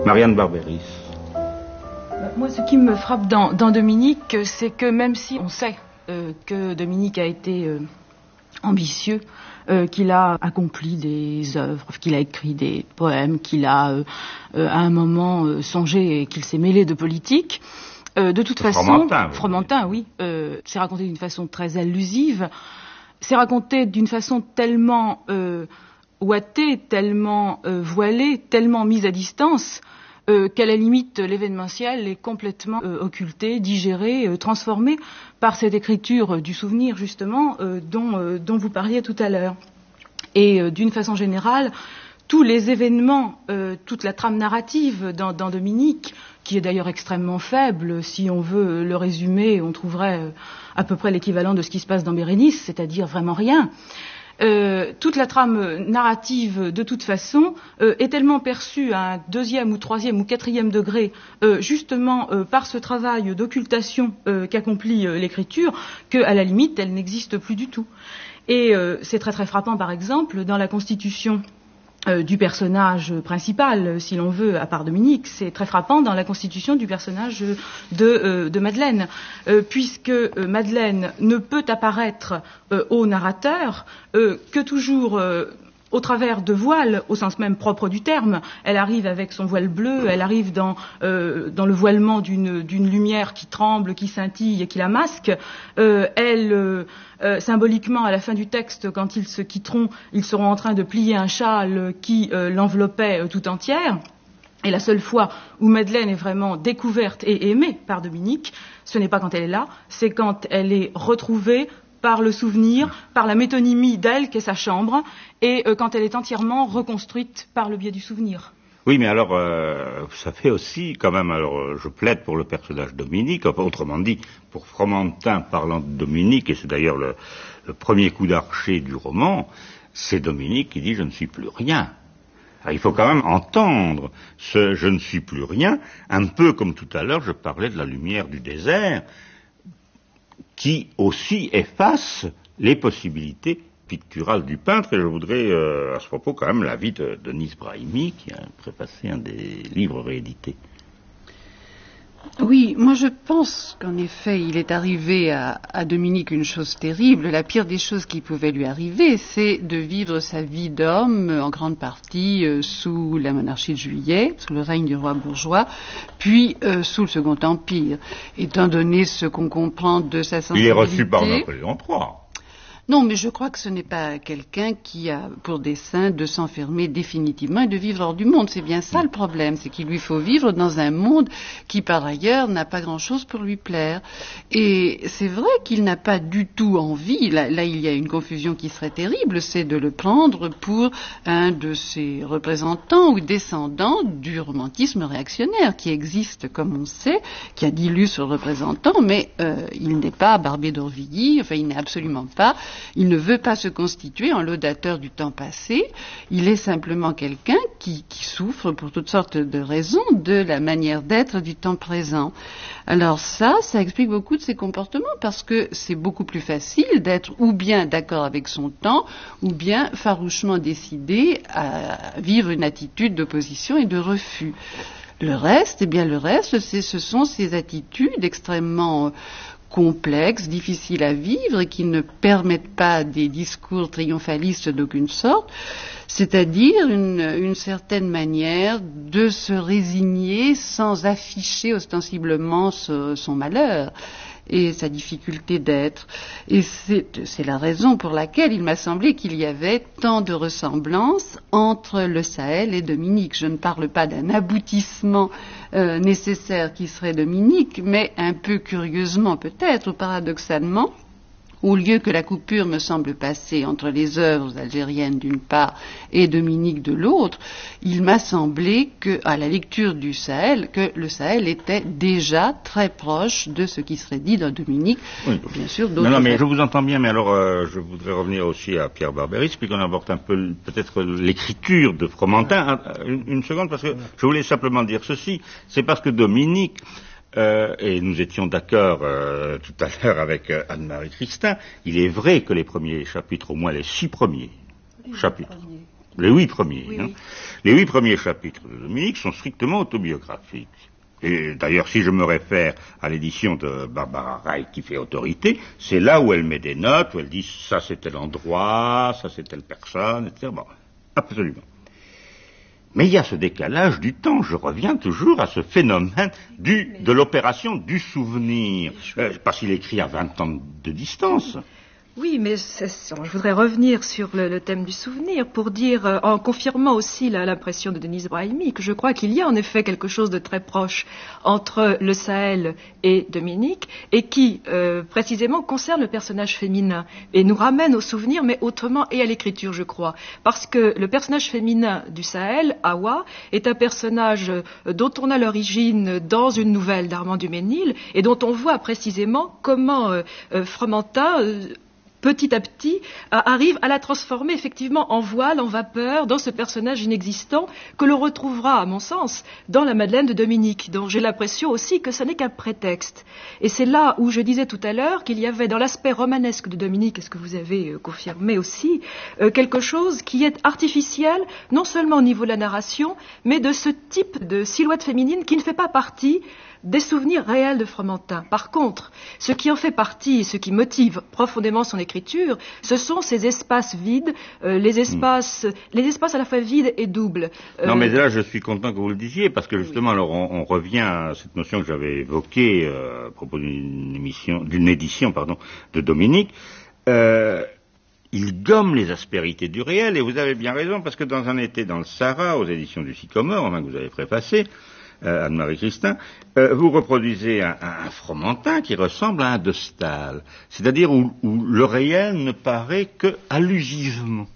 Marianne Barberis. Moi, ce qui me frappe dans Dominique, c'est que même si on sait que Dominique a été ambitieux, qu'il a accompli des œuvres, qu'il a écrit des poèmes, qu'il a à un moment songé et qu'il s'est mêlé de politique, de toute façon, Fromentin, oui, c'est raconté d'une façon très allusive, c'est raconté d'une façon tellement ouatée, tellement voilée, tellement mise à distance, qu'à la limite l'événementiel est complètement occulté, digéré, transformé par cette écriture du souvenir justement dont vous parliez tout à l'heure. Et d'une façon générale, tous les événements, toute la trame narrative dans Dominique, qui est d'ailleurs extrêmement faible, si on veut le résumer, on trouverait à peu près l'équivalent de ce qui se passe dans Bérénice, c'est-à-dire vraiment rien. Toute la trame narrative, de toute façon, est tellement perçue à un 2e ou 3e ou 4e degré, justement par ce travail d'occultation qu'accomplit l'écriture, qu'à la limite, elle n'existe plus du tout. Et c'est très très frappant, par exemple, dans la constitution du personnage principal, si l'on veut, à part Dominique, c'est très frappant dans la constitution du personnage de Madeleine, puisque Madeleine ne peut apparaître au narrateur que toujours au travers de voiles, au sens même propre du terme. Elle arrive avec son voile bleu, elle arrive dans le voilement d'une lumière qui tremble, qui scintille et qui la masque. Symboliquement, à la fin du texte, quand ils se quitteront, ils seront en train de plier un châle qui l'enveloppait tout entière. Et la seule fois où Madeleine est vraiment découverte et aimée par Dominique, ce n'est pas quand elle est là, c'est quand elle est retrouvée par le souvenir, par la métonymie d'elle qu'est sa chambre, et quand elle est entièrement reconstruite par le biais du souvenir. Oui, mais alors, ça fait aussi, quand même, alors, je plaide pour le personnage Dominique, autrement dit, pour Fromentin parlant de Dominique, et c'est d'ailleurs le premier coup d'archet du roman, c'est Dominique qui dit « je ne suis plus rien ». Alors, il faut quand même entendre ce « je ne suis plus rien », un peu comme tout à l'heure, je parlais de la lumière du désert, qui aussi efface les possibilités picturales du peintre. Et je voudrais à ce propos quand même l'avis de Denise Brahimi, qui a préfacé un des livres réédités. Oui, moi je pense qu'en effet il est arrivé à Dominique une chose terrible. La pire des choses qui pouvaient lui arriver, c'est de vivre sa vie d'homme en grande partie sous la monarchie de Juillet, sous le règne du roi bourgeois, puis sous le Second Empire. Étant donné ce qu'on comprend de sa sensibilité... Il est reçu par Napoléon III. Non, mais je crois que ce n'est pas quelqu'un qui a pour dessein de s'enfermer définitivement et de vivre hors du monde. C'est bien ça le problème, c'est qu'il lui faut vivre dans un monde qui, par ailleurs, n'a pas grand-chose pour lui plaire. Et c'est vrai qu'il n'a pas du tout envie, là il y a une confusion qui serait terrible, c'est de le prendre pour un de ses représentants ou descendants du romantisme réactionnaire qui existe, comme on sait, qui a d'illustres représentants, mais il n'est pas Barbé d'Aurevilly, enfin il n'est absolument pas. Il ne veut pas se constituer en laudateur du temps passé, il est simplement quelqu'un qui souffre pour toutes sortes de raisons de la manière d'être du temps présent. Alors ça explique beaucoup de ses comportements parce que c'est beaucoup plus facile d'être ou bien d'accord avec son temps ou bien farouchement décidé à vivre une attitude d'opposition et de refus. Le reste, ce sont ces attitudes extrêmement complexes, difficiles à vivre et qui ne permettent pas des discours triomphalistes d'aucune sorte, c'est-à-dire une certaine manière de se résigner sans afficher ostensiblement son malheur et sa difficulté d'être. Et c'est la raison pour laquelle il m'a semblé qu'il y avait tant de ressemblances entre le Sahel et Dominique. Je ne parle pas d'un aboutissement nécessaire qui serait Dominique, mais un peu curieusement peut-être, ou paradoxalement, au lieu que la coupure me semble passer entre les œuvres algériennes d'une part et Dominique de l'autre, il m'a semblé que, à la lecture du Sahel, que le Sahel était déjà très proche de ce qui serait dit dans Dominique. Oui. Bien sûr, d'autres. Non, mais je vous entends bien, mais alors je voudrais revenir aussi à Pierre Barberis, puisqu'on aborde un peu peut-être l'écriture de Fromentin. Une seconde, parce que je voulais simplement dire ceci, c'est parce que Dominique, et nous étions d'accord tout à l'heure avec Anne-Marie Christin, il est vrai que les premiers chapitres, au moins les 6 premiers chapitres, Les 8 premiers. Oui, hein. oui. Les 8 premiers chapitres de Dominique sont strictement autobiographiques. Et d'ailleurs, si je me réfère à l'édition de Barbara Reich qui fait autorité, c'est là où elle met des notes, où elle dit ça c'est tel endroit, ça c'est telle personne, etc. Bon, absolument. Mais il y a ce décalage du temps. Je reviens toujours à ce phénomène de l'opération du souvenir. Parce qu'il écrit à 20 ans de distance. Oui, mais je voudrais revenir sur le thème du souvenir pour dire, en confirmant aussi l'impression de Denise Brahimi, que je crois qu'il y a en effet quelque chose de très proche entre le Sahel et Dominique, et qui précisément concerne le personnage féminin, et nous ramène au souvenir, mais autrement, et à l'écriture, je crois. Parce que le personnage féminin du Sahel, Hawa, est un personnage dont on a l'origine dans une nouvelle d'Armand Duménil, et dont on voit précisément comment Fromentin petit à petit, arrive à la transformer effectivement en voile, en vapeur, dans ce personnage inexistant que l'on retrouvera, à mon sens, dans la Madeleine de Dominique, dont j'ai l'impression aussi que ce n'est qu'un prétexte. Et c'est là où je disais tout à l'heure qu'il y avait dans l'aspect romanesque de Dominique, et ce que vous avez confirmé aussi, quelque chose qui est artificiel, non seulement au niveau de la narration, mais de ce type de silhouette féminine qui ne fait pas partie des souvenirs réels de Fromentin. Par contre, ce qui en fait partie et ce qui motive profondément son écriture, ce sont ces espaces vides, les espaces à la fois vides et doubles. Non, mais là, je suis content que vous le disiez, parce que justement, alors, on revient à cette notion que j'avais évoquée à propos d'une édition, de Dominique. Il gomme les aspérités du réel, et vous avez bien raison, parce que dans Un été dans le Sahara, aux éditions du Sycomore, enfin, que vous avez préfacé, Anne-Marie Christin, vous reproduisez un Fromentin qui ressemble à un de Staël, c'est-à-dire où le réel ne paraît que allusivement.